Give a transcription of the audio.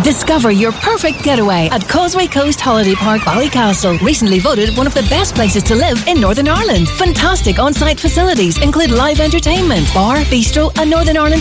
Discover your perfect getaway at Causeway Coast Holiday Park, Ballycastle. Recently voted one of the best places to live in Northern Ireland. Fantastic on-site facilities include live entertainment, bar, bistro and Northern Ireland